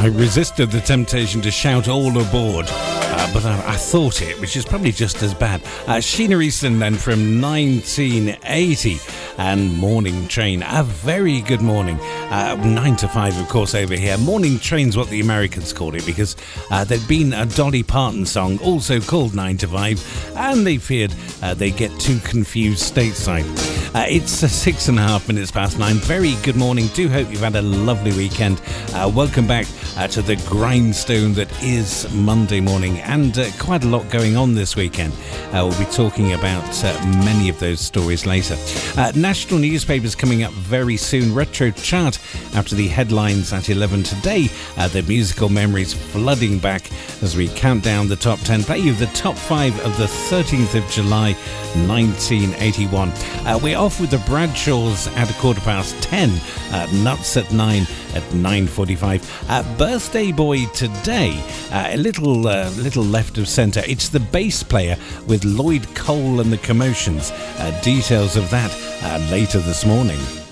I resisted the temptation to shout all aboard, but I thought it, which is probably just as bad. Sheena Easton then from 1980 and Morning Train. A very good morning. 9 to 5, of course, over here. Morning Train's what the Americans called it because there'd been a Dolly Parton song also called 9 to 5 and they feared they'd get too confused stateside. It's 6.5 minutes past 9. Very good morning. Do hope you've had a lovely weekend. Welcome back to the grindstone that is Monday morning, and quite a lot going on this weekend. We'll be talking about many of those stories later. National newspapers coming up very soon. Retro chart after the headlines at 11 today. The musical memories flooding back as we count down the top 10. Play you the top 5 of the 13th of July 1981. We're off with the Bradshaws at 10:15. Nuts at 9 at 9:45. Birthday boy today, a little left of centre. It's the bass player with Lloyd Cole and the Commotions. Details of that later this morning.